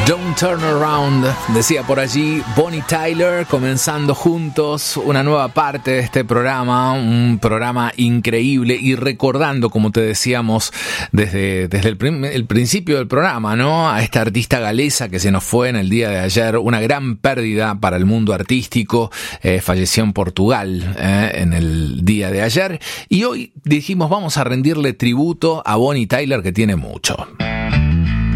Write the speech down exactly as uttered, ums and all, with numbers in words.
Don't Turn Around, decía por allí Bonnie Tyler, comenzando juntos una nueva parte de este programa, un programa increíble y recordando, como te decíamos desde, desde el, prim- el principio del programa, ¿no? A esta artista galesa que se nos fue en el día de ayer, una gran pérdida para el mundo artístico, eh, falleció en Portugal eh, en el día de ayer y hoy dijimos vamos a rendirle tributo a Bonnie Tyler que tiene mucho.